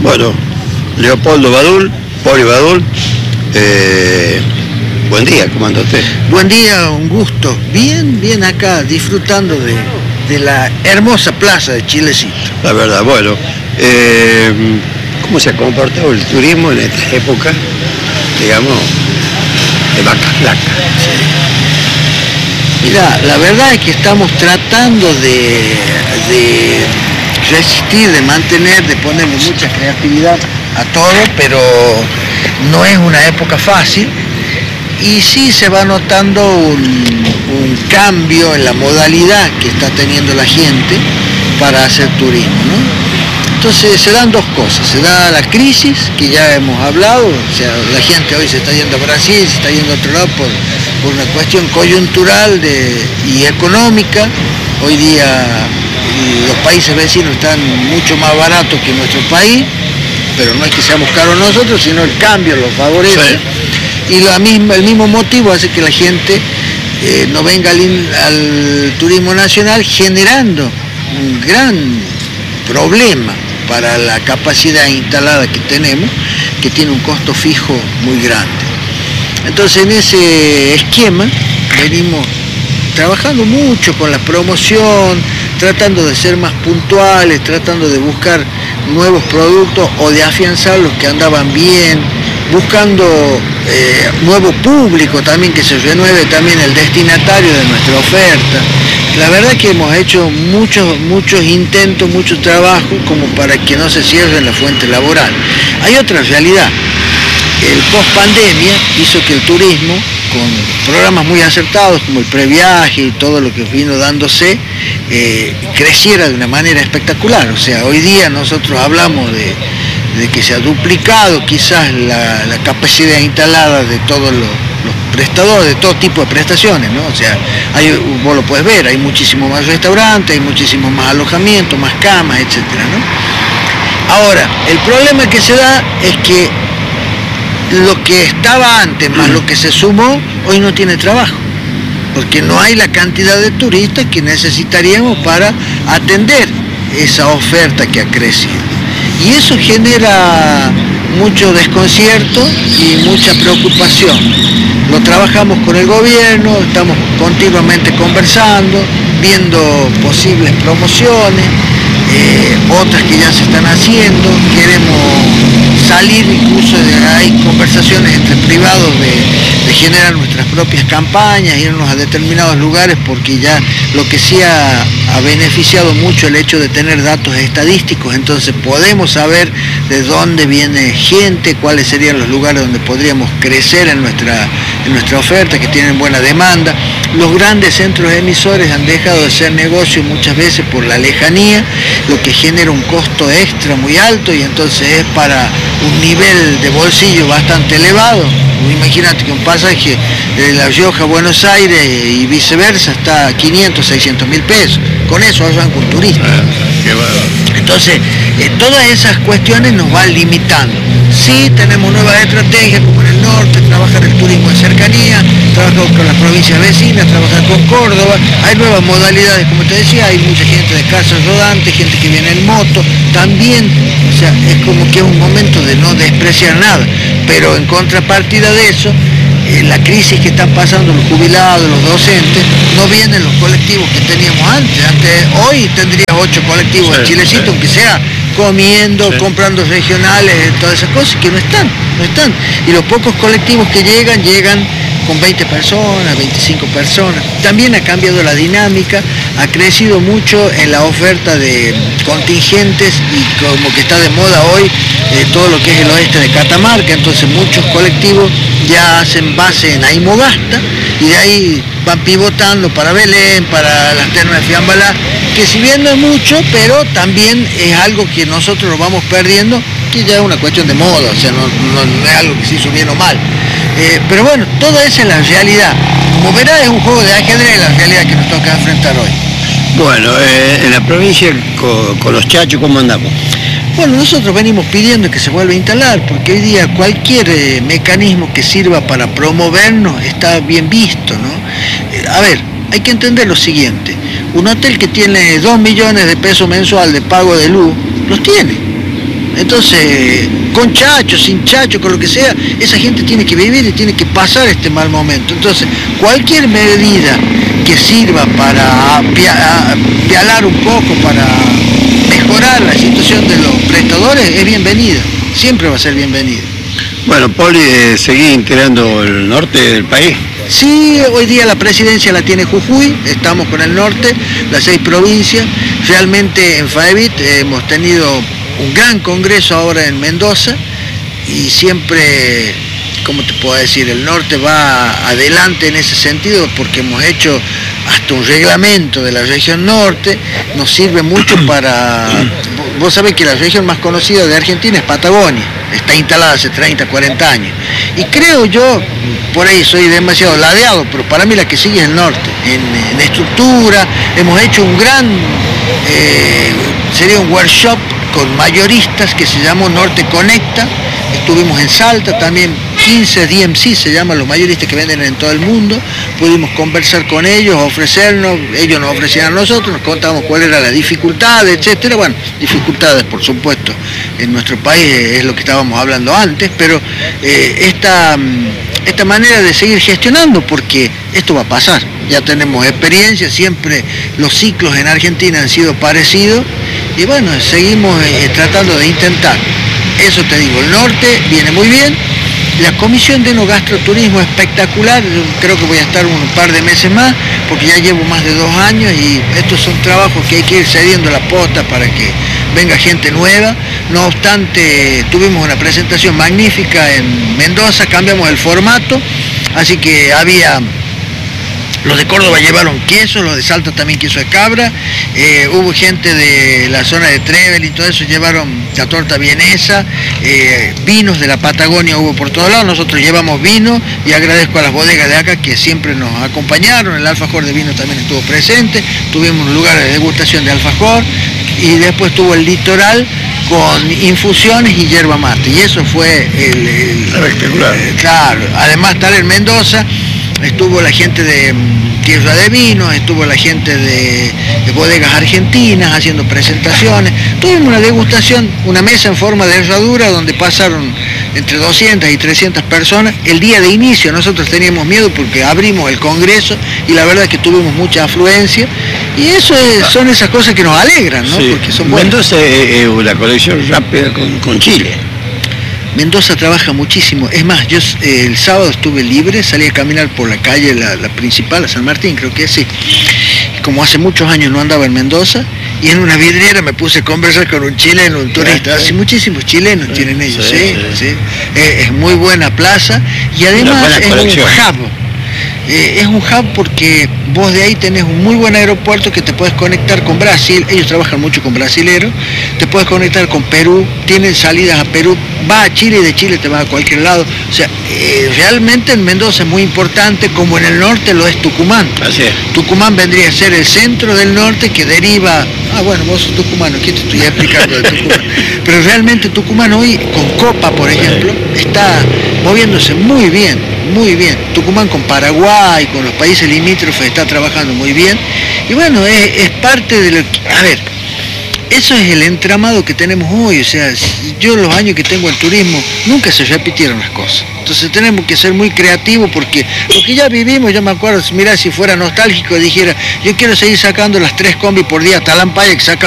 Bueno, Leopoldo Badul, Poli Badul, buen día, ¿cómo anda usted? Buen día, un gusto. Bien acá, disfrutando de la hermosa plaza de Chilecito. La verdad, bueno, ¿cómo se ha comportado el turismo en esta época, digamos, de vacas flacas? Sí. Mira, la verdad es que estamos tratando de resistir, de mantener, de ponerle mucha creatividad a todo, pero no es una época fácil. Y sí se va notando un cambio en la modalidad que está teniendo la gente para hacer turismo, ¿no? Entonces se dan dos cosas, se da la crisis, que ya hemos hablado, o sea, la gente hoy se está yendo a Brasil, se está yendo a otro lado por una cuestión coyuntural y económica. Hoy día los países vecinos están mucho más baratos que nuestro país, pero no es que seamos caros nosotros, sino el cambio los favorece. Sí. Y el mismo motivo hace que la gente no venga al turismo nacional, generando un gran problema para la capacidad instalada que tenemos, que tiene un costo fijo muy grande. Entonces en ese esquema venimos trabajando mucho con la promoción, tratando de ser más puntuales, tratando de buscar nuevos productos o de afianzar los que andaban bien, buscando nuevo público también, que se renueve también el destinatario de nuestra oferta. La verdad que hemos hecho muchos intentos, mucho trabajo como para que no se cierre la fuente laboral. Hay otra realidad. El post-pandemia hizo que el turismo, con programas muy acertados como el previaje y todo lo que vino dándose, creciera de una manera espectacular. O sea, hoy día nosotros hablamos de que se ha duplicado quizás la capacidad instalada de todos los prestadores, de todo tipo de prestaciones, ¿no? O sea, vos lo puedes ver, hay muchísimos más restaurantes, hay muchísimos más alojamientos, más camas, etcétera, ¿no? Ahora, el problema que se da es que lo que estaba antes más lo que se sumó, hoy no tiene trabajo, porque no hay la cantidad de turistas que necesitaríamos para atender esa oferta que ha crecido. Y eso genera mucho desconcierto y mucha preocupación. Lo trabajamos con el gobierno, estamos continuamente conversando, viendo posibles promociones, otras que ya se están haciendo. Queremos salir, incluso hay conversaciones entre privados de generar nuestras propias campañas, irnos a determinados lugares, porque ya lo que sí ha beneficiado mucho el hecho de tener datos estadísticos, entonces podemos saber de dónde viene gente, cuáles serían los lugares donde podríamos crecer en nuestra oferta, que tienen buena demanda. Los grandes centros emisores han dejado de ser negocio muchas veces por la lejanía, lo que genera un costo extra muy alto, y entonces es para un nivel de bolsillo bastante elevado. Imagínate que un pasaje de La Rioja a Buenos Aires y viceversa está a 500, 600 mil pesos. Con eso arranca un turista. Entonces, todas esas cuestiones nos van limitando. Sí tenemos nuevas estrategias, como en el norte, trabajar el turismo de cercanía, trabajar con las provincias vecinas, trabajar con Córdoba. Hay nuevas modalidades, como te decía, hay mucha gente de casas rodantes, gente que viene en moto, también, o sea, es como que es un momento de no despreciar nada, pero en contrapartida de eso, la crisis que están pasando los jubilados, los docentes, no vienen los colectivos que teníamos antes. Hoy tendrías 8 colectivos en Chilecito, aunque sea comiendo, comprando regionales, todas esas cosas que no están. Y los pocos colectivos que llegan con 20 personas, 25 personas. También ha cambiado la dinámica, ha crecido mucho en la oferta de contingentes, y como que está de moda hoy todo lo que es el oeste de Catamarca, entonces muchos colectivos ya hacen base en Aymogasta y de ahí van pivotando para Belén, para las termas de Fiambalá, que si bien no es mucho, pero también es algo que nosotros lo vamos perdiendo, que ya es una cuestión de moda, o sea, no es algo que se hizo bien o mal. Pero bueno, toda esa es la realidad. Como verás, es un juego de ajedrez la realidad que nos toca enfrentar hoy. Bueno, en la provincia, con los chachos, ¿cómo andamos? Bueno, nosotros venimos pidiendo que se vuelva a instalar, porque hoy día cualquier mecanismo que sirva para promovernos está bien visto, ¿no? A ver, hay que entender lo siguiente. Un hotel que tiene 2 millones de pesos mensual de pago de luz, los tiene. Entonces, con chacho, sin chacho, con lo que sea, esa gente tiene que vivir y tiene que pasar este mal momento. Entonces, cualquier medida que sirva para apialar un poco, para mejorar la situación de los prestadores, es bienvenida, siempre va a ser bienvenida. Bueno, Poli, ¿seguís integrando el norte del país? Sí, hoy día la presidencia la tiene Jujuy, estamos con el norte, las 6 provincias. Realmente en FAEBIT hemos tenido un gran congreso ahora en Mendoza y siempre, ¿cómo te puedo decir? El norte va adelante en ese sentido porque hemos hecho hasta un reglamento de la región norte, nos sirve mucho para... Vos sabés que la región más conocida de Argentina es Patagonia, está instalada hace 30, 40 años. Y creo yo, por ahí soy demasiado ladeado, pero para mí la que sigue es el norte. En estructura, hemos hecho un gran, sería un workshop con mayoristas que se llamó Norte Conecta. Estuvimos en Salta también, 15 DMC se llaman los mayoristas que venden en todo el mundo. Pudimos conversar con ellos, ofrecernos, ellos nos ofrecían a nosotros, nos contábamos cuál era la dificultad, etcétera. Bueno, dificultades por supuesto en nuestro país es lo que estábamos hablando antes, pero esta manera de seguir gestionando, porque esto va a pasar, ya tenemos experiencia, siempre los ciclos en Argentina han sido parecidos y bueno, seguimos tratando de intentar. Eso te digo, el norte viene muy bien, la Comisión de Enogastroturismo espectacular, yo creo que voy a estar un par de meses más, porque ya llevo más de 2 años y estos son trabajos que hay que ir cediendo la posta para que venga gente nueva. No obstante, tuvimos una presentación magnífica en Mendoza, cambiamos el formato, así que había... Los de Córdoba llevaron queso, los de Salta también queso de cabra, hubo gente de la zona de Trevel y todo eso, llevaron la torta vienesa, vinos de la Patagonia hubo por todos lados, nosotros llevamos vino y agradezco a las bodegas de acá que siempre nos acompañaron, el alfajor de vino también estuvo presente, tuvimos un lugar de degustación de alfajor y después tuvo el litoral con infusiones y yerba mate, y eso fue espectacular. Claro, además estar en Mendoza, estuvo la gente de Tierra de Vinos, estuvo la gente de bodegas argentinas haciendo presentaciones. Tuvimos una degustación, una mesa en forma de herradura donde pasaron entre 200 y 300 personas. El día de inicio nosotros teníamos miedo porque abrimos el congreso y la verdad es que tuvimos mucha afluencia y eso son esas cosas que nos alegran, ¿no? Sí. Porque son buenas. Mendoza es la conexión rápida con Chile. Mendoza trabaja muchísimo, es más, yo el sábado estuve libre, salí a caminar por la calle, la principal, la San Martín, creo que es, sí. Como hace muchos años no andaba en Mendoza, y en una vidriera me puse a conversar con un chileno, un turista, hace muchísimos chilenos tienen ellos, sí. Es muy buena plaza, y además es un hub. Es un hub porque vos de ahí tenés un muy buen aeropuerto que te puedes conectar con Brasil, ellos trabajan mucho con brasileros, te puedes conectar con Perú, tienen salidas a Perú, va a Chile y de Chile te va a cualquier lado. O sea, realmente en Mendoza es muy importante, como en el norte lo es Tucumán. Así es. Tucumán vendría a ser el centro del norte que deriva... bueno, vos sos tucumano, ¿qué te estoy explicando de Tucumán? Pero realmente Tucumán hoy, con Copa, por ejemplo, está moviéndose muy bien, muy bien. Tucumán con Paraguay, con los países limítrofes está trabajando muy bien. Y bueno, es parte de lo que... A ver, eso es el entramado que tenemos hoy. O sea, yo los años que tengo en turismo, nunca se repitieron las cosas. Entonces tenemos que ser muy creativos porque lo que ya vivimos, yo me acuerdo, mira, si fuera nostálgico dijera, yo quiero seguir sacando las 3 combis por día hasta Lampaya que saca